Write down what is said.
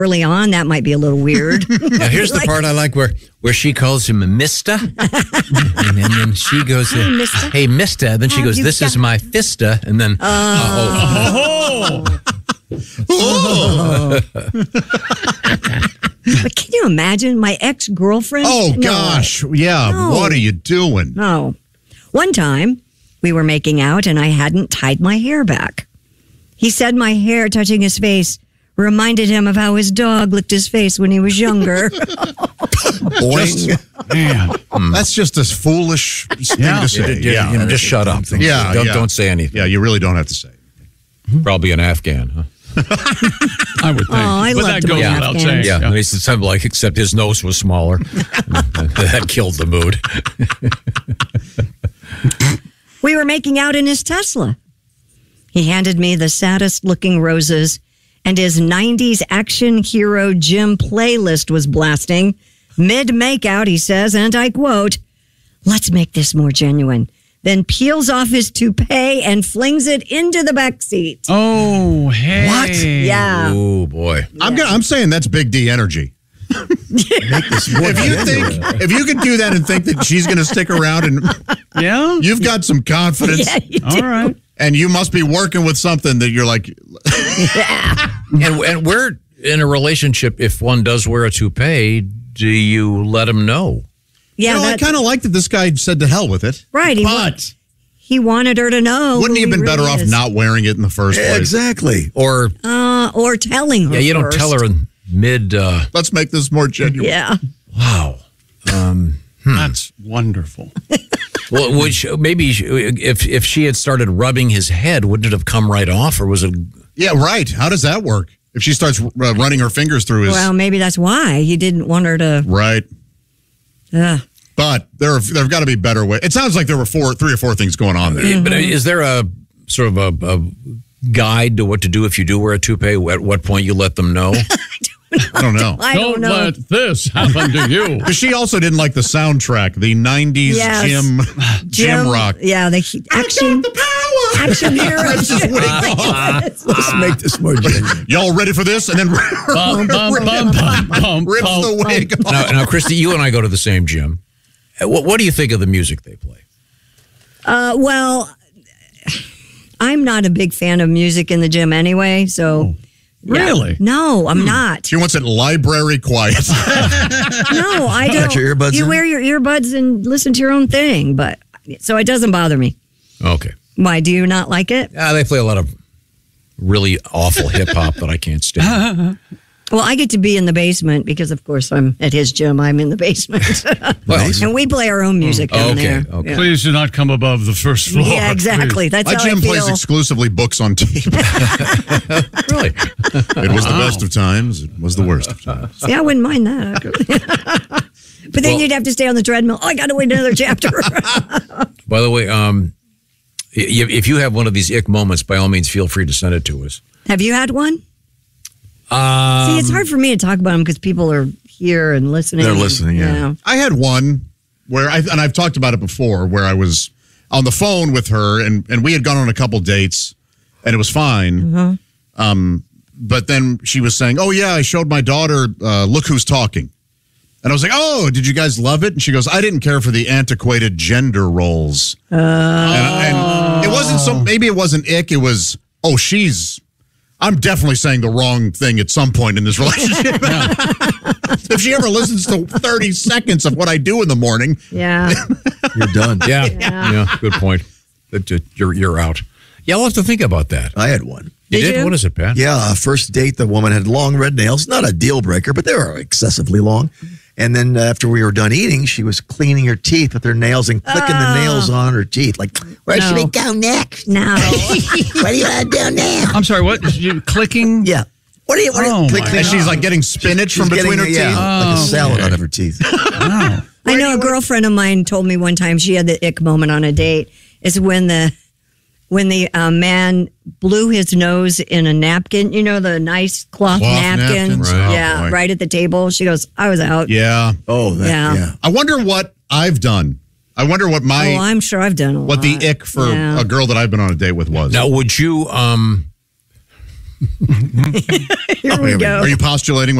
early on, that might be a little weird. Now, here's the part I like where she calls him a mister. And then she goes, hey, mister. Then she goes, this is my fista. And then, But can you imagine my ex-girlfriend? Oh, No. gosh. Yeah. No. What are you doing? No. One time, we were making out and I hadn't tied my hair back. He said my hair touching his face reminded him of how his dog licked his face when he was younger. Boing. Man, that's just a foolish thing to say. Just shut up. Don't say anything. Yeah, you really don't have to say. Probably an Afghan, huh? I would think. I but love that to goes be without Afghan. saying. Yeah, he said something like, except his nose was smaller. That killed the mood. We were making out in his Tesla. He handed me the saddest looking roses, and his 90s action hero gym playlist was blasting. Mid-makeout, he says, and I quote, "Let's make this more genuine." Then peels off his toupee and flings it into the back seat. Oh, hey. What? Yeah. Oh, boy. I'm saying that's Big D energy. If you could do that and think that she's going to stick around, and Yeah? you've got some confidence, Yeah, you All do. right. and you must be working with something that you're like, And we're in a relationship. If one does wear a toupee, do you let him know? Yeah, I kind of like that this guy said to hell with it. right. He wanted her to know. Wouldn't he who have been better really off is. not wearing it in the first place? Exactly. Or telling her. you don't first. tell her in mid. Let's make this more genuine. Yeah. Wow. That's wonderful. Well, if she had started rubbing his head, wouldn't it have come right off, or was it? Yeah, right. How does that work? If she starts running her fingers through his... Well, maybe that's why he didn't want her to. Right. But there've got to be better ways. It sounds like there were 3 or 4 things going on there. But is there a sort of a guide to what to do if you do wear a toupee? At what point you let them know? I don't know. I don't know. let this happen to you. Because she also didn't like the soundtrack, the 90s Yes. gym rock. Yeah, the action. Action heroes. Let's make this more genuine. Y'all ready for this? And then Bum, bum, bum, bum, bum, rips bum. the wig off. Now, Christy, you and I go to the same gym. What do you think of the music they play? Well, I'm not a big fan of music in the gym anyway, so. Really? No, I'm not. She wants it library quiet. No, I don't. Got your earbuds You in? wear your earbuds and listen to your own thing, but so it doesn't bother me. Okay. Why, do you not like it? They play a lot of really awful hip hop that I can't stand. Well, I get to be in the basement because, of course, I'm at his gym. I'm in the basement. And we play our own music down there. Okay. Yeah. Please do not come above the first floor. Yeah, exactly. That's My how gym I feel. plays exclusively books on tape. Really? It was the best of times. It was the worst of times. See, I wouldn't mind that. But then you'd have to stay on the treadmill. Oh, I got to wait another chapter. By the way, if you have one of these ick moments, by all means, feel free to send it to us. Have you had one? See, it's hard for me to talk about them because people are here and listening. They're listening, yeah. I had one where I've talked about it before, where I was on the phone with her and we had gone on a couple dates and it was fine. But then she was saying, "Oh yeah, I showed my daughter Look Who's Talking." And I was like, "Oh, did you guys love it?" And she goes, "I didn't care for the antiquated gender roles." And it wasn't maybe it wasn't ick, it was, "Oh, I'm definitely saying the wrong thing at some point in this relationship." If she ever listens to 30 seconds of what I do in the morning. Yeah. You're done. Yeah, good point. You're out. Yeah, I'll have to think about that. I had one. You Did did? you? What is it, Pat? Yeah, first date, the woman had long red nails. Not a deal breaker, but they were excessively long. And then after we were done eating, she was cleaning her teeth with her nails and clicking the nails on her teeth. Like, where should we go next? No. What do you want to do now? I'm sorry, what? You clicking? Yeah. What do you Oh, click? my And she's like getting spinach from between her teeth. Like a salad out of her teeth. Wow. I know a girlfriend of mine told me one time she had the ick moment on a date is when the man blew his nose in a napkin, you know, the nice cloth napkin. napkins? Right. Yeah, Oh, boy. right at the table. She goes, I was out. Yeah. Oh, Yeah. I wonder what I've done. I wonder what I'm sure I've done a lot. what the ick for Yeah. a girl that I've been on a date with was. Now, would you Here we go. Are you postulating